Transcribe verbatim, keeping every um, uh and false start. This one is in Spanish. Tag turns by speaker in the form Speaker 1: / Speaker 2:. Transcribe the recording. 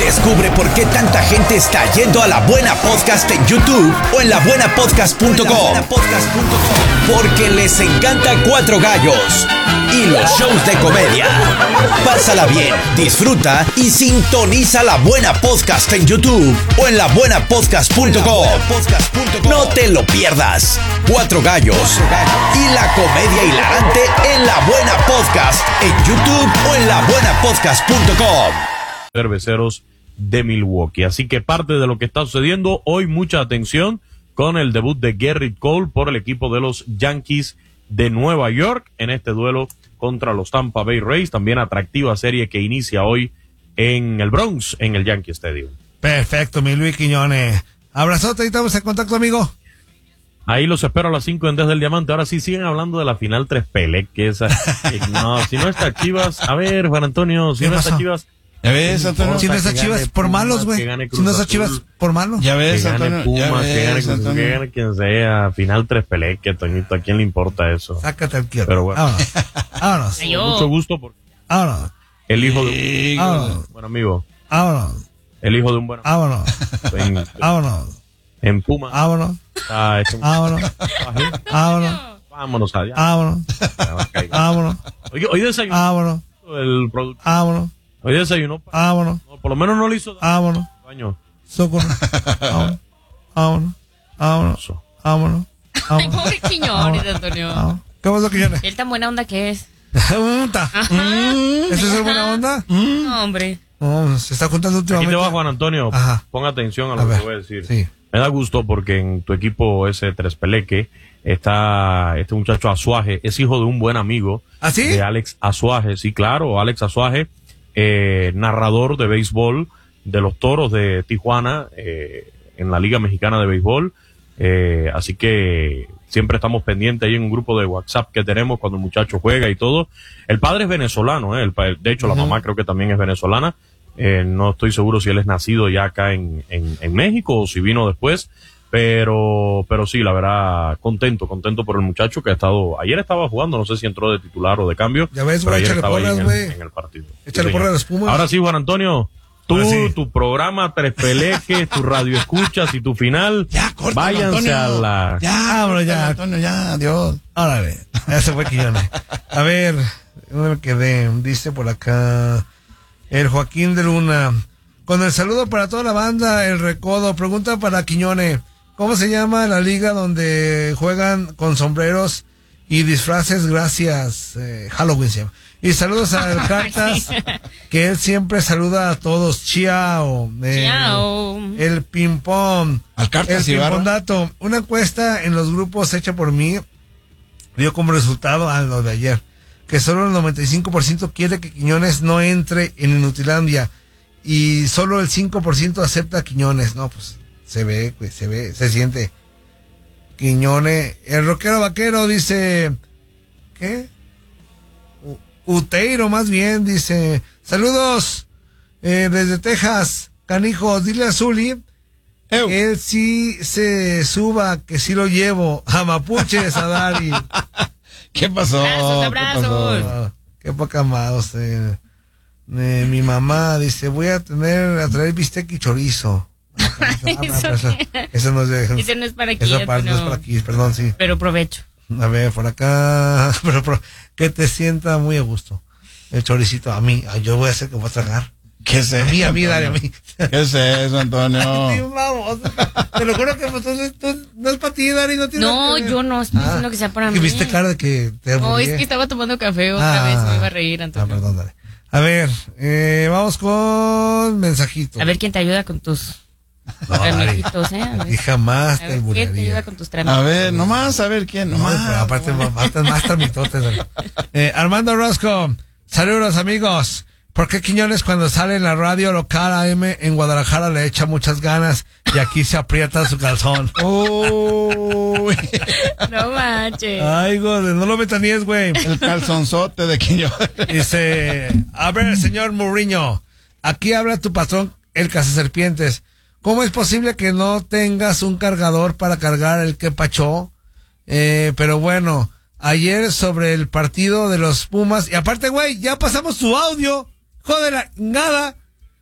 Speaker 1: Descubre por qué tanta gente está yendo a La Buena Podcast en YouTube o en la buena podcast punto com. Porque les encanta Cuatro Gallos y los shows de comedia. Pásala bien, disfruta y sintoniza La Buena Podcast en YouTube o en la buena podcast punto com. No te lo pierdas. Cuatro Gallos y la comedia hilarante en La Buena Podcast en YouTube o en la buena podcast punto com.
Speaker 2: Cerveceros de Milwaukee. Así que parte de lo que está sucediendo hoy, mucha atención con el debut de Gerrit Cole por el equipo de los Yankees de Nueva York en este duelo contra los Tampa Bay Rays. También atractiva serie que inicia hoy en el Bronx, en el Yankee Stadium.
Speaker 3: Perfecto, mi Luis Quiñones. Abrazote y estamos en contacto, amigo.
Speaker 2: Ahí los espero a las cinco en Desde el Diamante. Ahora sí siguen hablando de la final tres Pelec, que esa, que no, si no está Chivas, a ver, Juan Antonio, si no está Chivas.
Speaker 4: Ya ves, Antonio.
Speaker 3: Si no está Chivas, por malos, güey. Si no está Chivas, por malos.
Speaker 4: Ya ves,
Speaker 2: que gane
Speaker 4: Antonio.
Speaker 2: Pumas,
Speaker 4: Ya ves,
Speaker 2: que gane Cruz,
Speaker 4: Antonio.
Speaker 2: que gane quien sea. Final tres Pelec, que Toñito, ¿a quién le importa eso?
Speaker 3: Sácate el quiero.
Speaker 2: Pero bueno.
Speaker 3: Vámonos. Vámonos.
Speaker 2: Con mucho gusto porque
Speaker 3: Vámonos.
Speaker 2: el hijo de un
Speaker 3: Vámonos.
Speaker 2: buen amigo,
Speaker 3: Vámonos.
Speaker 2: el hijo de un buen amigo
Speaker 3: Vámonos.
Speaker 2: en,
Speaker 3: Vámonos.
Speaker 2: en Puma.
Speaker 3: Vámonos.
Speaker 2: Está hecho un-
Speaker 3: Vámonos. Vámonos.
Speaker 2: Vámonos allá.
Speaker 3: Vámonos. Vámonos.
Speaker 2: Hoy, hoy desayunó
Speaker 3: Vámonos.
Speaker 2: el producto.
Speaker 3: Vámonos.
Speaker 2: Hoy desayunó.
Speaker 3: Vámonos.
Speaker 2: No, por lo menos no le hizo
Speaker 3: Vámonos.
Speaker 2: daño.
Speaker 3: Socorro. Vámonos. Vámonos. Vámonos. Vámonos.
Speaker 5: Ay, pobre Quiñones, Antonio.
Speaker 3: Vámonos. ¿Qué pasó, Quiñones?
Speaker 5: Él tan buena onda que es.
Speaker 3: Punta. ¿Eso es buena onda?
Speaker 5: No, hombre.
Speaker 3: No, se está juntando
Speaker 2: Aquí
Speaker 3: últimamente.
Speaker 2: te va, Juan Antonio.
Speaker 3: Ajá.
Speaker 2: Ponga atención a lo
Speaker 3: A
Speaker 2: que
Speaker 3: ver,
Speaker 2: te voy a decir.
Speaker 3: sí.
Speaker 2: Me da gusto porque en tu equipo ese Tres Peleque está este muchacho Azuaje, es hijo de un buen amigo.
Speaker 3: ¿Ah, sí?
Speaker 2: De Alex Azuaje, sí, claro, Alex Azuaje, eh, narrador de béisbol de los Toros de Tijuana eh, en la Liga Mexicana de Béisbol. Eh, así que siempre estamos pendientes ahí en un grupo de WhatsApp que tenemos cuando el muchacho juega y todo. El padre es venezolano, eh, el pa- de hecho la mamá creo que también es venezolana. Eh, no estoy seguro si él es nacido ya acá en, en, en México o si vino después, pero pero sí, la verdad, contento, contento por el muchacho que ha estado, ayer estaba jugando, no sé si entró de titular o de cambio,
Speaker 3: Ya ves,
Speaker 2: pero
Speaker 3: güey,
Speaker 2: ayer
Speaker 3: échale
Speaker 2: estaba ahí
Speaker 3: porras,
Speaker 2: en,
Speaker 3: güey.
Speaker 2: el, en el partido.
Speaker 3: Échale
Speaker 2: Sí,
Speaker 3: porras a
Speaker 2: señor.
Speaker 3: los Pumas.
Speaker 2: Ahora sí, Juan Antonio, tú,
Speaker 3: Ahora sí.
Speaker 2: tu programa Tres Peleques, tu radio escuchas y tu final,
Speaker 4: Ya, corta,
Speaker 2: váyanse
Speaker 4: Antonio.
Speaker 2: a la...
Speaker 4: Ya,
Speaker 3: Vámonos, ya.
Speaker 4: Antonio, ya, adiós.
Speaker 3: Órale. Ya se fue Quiñones. A ver, ¿dónde me quedé? Dice por acá el Joaquín de Luna. Con el saludo para toda la banda, el Recodo. Pregunta para Quiñones. ¿Cómo se llama la liga donde juegan con sombreros y disfraces? Gracias. Eh, Halloween se llama. Y saludos a Cartas, que él siempre saluda a todos. Chiao. Eh,
Speaker 5: Chiao.
Speaker 3: El ping-pong.
Speaker 4: Al Cartas
Speaker 3: El
Speaker 4: Ibarra.
Speaker 3: ping-pong dato. Una encuesta en los grupos hecha por mí dio como resultado a lo de ayer, que solo el noventa y cinco por ciento quiere que Quiñones no entre en Inutilandia y solo el cinco por ciento acepta a Quiñones. No, pues se ve, pues, se ve, se siente. Quiñones, el rockero vaquero dice, ¿qué? U- Uteiro más bien, dice, saludos eh, desde Texas, canijo, dile a Zuli
Speaker 4: Eu.
Speaker 3: que él sí se suba, que sí lo llevo a Mapuches a Dari.
Speaker 4: ¿Qué pasó?
Speaker 5: Abrazos,
Speaker 4: ¿Qué
Speaker 5: abrazos.
Speaker 4: pasó?
Speaker 3: Ah, qué poca más. Eh. Eh, mi mamá dice, voy a tener a traer bistec y chorizo. Ah,
Speaker 5: ¿Eso
Speaker 3: eso,
Speaker 5: qué?
Speaker 3: eso no es de,
Speaker 5: Ese no es para aquí,
Speaker 3: esa parte no es
Speaker 5: Antonio.
Speaker 3: para aquí, perdón, sí.
Speaker 5: Pero provecho.
Speaker 3: A ver, por acá, pero, pero que te sienta muy a gusto. El choricito, a mí, ah, yo voy a hacer que voy a tragar.
Speaker 4: ¿Qué es eso?
Speaker 3: A mí, a mí, dale, a mí.
Speaker 4: ¿Qué es eso, Antonio?
Speaker 3: Sí, vamos. Te lo juro que pues, tú- tú- no es para ti, Dari, no tiene
Speaker 5: No,
Speaker 3: nada que ver.
Speaker 5: yo no estoy
Speaker 3: Ah,
Speaker 5: diciendo que sea para
Speaker 3: que
Speaker 5: mí.
Speaker 3: viste cara de que te
Speaker 5: No,
Speaker 3: aburrí.
Speaker 5: es que estaba tomando café otra
Speaker 3: Ah.
Speaker 5: vez. Me iba a reír,
Speaker 3: Ah,
Speaker 5: Antonio.
Speaker 3: perdón, dale. A ver, eh, vamos con mensajitos.
Speaker 5: A ver quién te ayuda con tus
Speaker 3: No, Dari,
Speaker 5: tramitos, ¿eh? A ver,
Speaker 3: aquí jamás
Speaker 5: a
Speaker 3: te
Speaker 5: ver quién te ayuda
Speaker 3: alburearía.
Speaker 5: con tus trámites.
Speaker 4: A ver, nomás, a ver quién,
Speaker 3: No,
Speaker 4: nomás.
Speaker 3: pero aparte, aparte más tramitotes. Dari. Eh, Armando Rosco, saludos amigos. ¿Por qué Quiñones cuando sale en la radio local A M en Guadalajara le echa muchas ganas y aquí se aprieta su calzón?
Speaker 4: Uy,
Speaker 5: No manches.
Speaker 3: Ay, güey, no lo metaníes, güey.
Speaker 4: el calzonzote de que yo.
Speaker 3: Dice, a ver, señor Mourinho, aquí habla tu patrón, el cazaserpientes. ¿Cómo es posible que no tengas un cargador para cargar el que pachó? Eh, pero bueno, ayer sobre el partido de los Pumas, y aparte, güey, ya pasamos tu audio, joder, la nada.